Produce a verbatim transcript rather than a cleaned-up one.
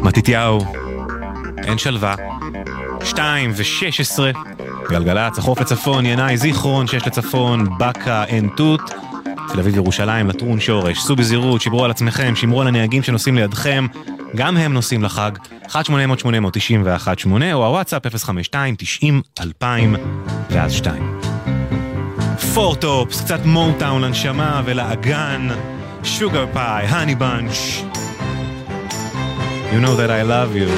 מתתיהו, אין שלווה, שתיים ושש עשרה, גלגלצ, החוף לצפון, ינאי, זיכרון, שש לצפון, בקה, אין תות, תל אביב ירושלים, לטרון שורש, סעו בזהירות, שמרו על עצמכם, שמרו על הנהגים שנוסעים לידכם, גם הם נוסעים לחג, אחת שמונה אפס אפס שמונה אפס תשע אחת שמונה, או הוואטסאפ אפס חמש שתיים תשעים אלפיים ואז שתיים. פורטופס, קצת מוטאון לנשמה ולאגן, שוגר פאי, הני בנץ'. You know that I love you.